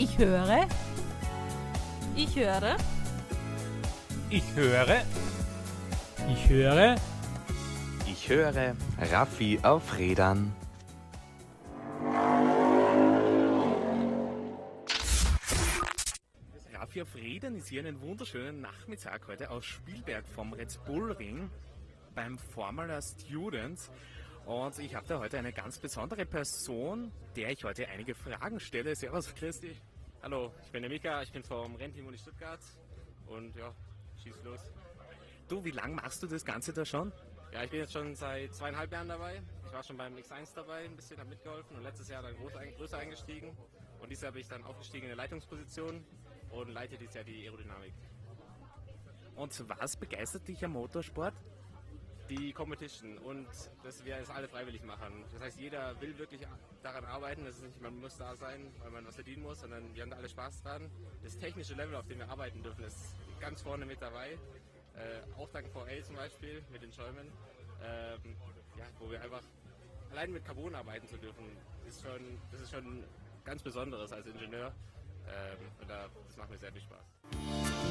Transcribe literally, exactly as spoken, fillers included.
Ich höre. Ich höre. Ich höre. Ich höre. Ich höre Raffi auf Rädern. Raffi auf Rädern ist hier einen wunderschönen Nachmittag heute aus Spielberg vom Red Bull Ring beim Formula Students. Und ich habe da heute eine ganz besondere Person, der ich heute einige Fragen stelle. Servus, Christi. Hallo, ich bin der Mika, ich bin vom Rennteam Uni Stuttgart und ja, schieß los. Du, wie lange machst du das Ganze da schon? Ja, ich bin jetzt schon seit zweieinhalb Jahren dabei. Ich war schon beim X eins dabei, ein bisschen, habe mitgeholfen und letztes Jahr dann groß, größer eingestiegen. Und dieses Jahr bin ich dann aufgestiegen in der Leitungsposition und leite dieses Jahr die Aerodynamik. Und was begeistert dich am Motorsport? Die Competition und dass wir es alle freiwillig machen. Das heißt, jeder will wirklich daran arbeiten. Das ist nicht, man muss da sein, weil man was verdienen muss, sondern wir haben da alle Spaß dran. Das technische Level, auf dem wir arbeiten dürfen, ist ganz vorne mit dabei. Äh, auch dank V L zum Beispiel mit den Schäumen, ähm, ja, wo wir einfach allein mit Carbon arbeiten zu dürfen, ist schon, das ist schon ganz Besonderes als Ingenieur. Ähm, und da, das macht mir sehr viel Spaß.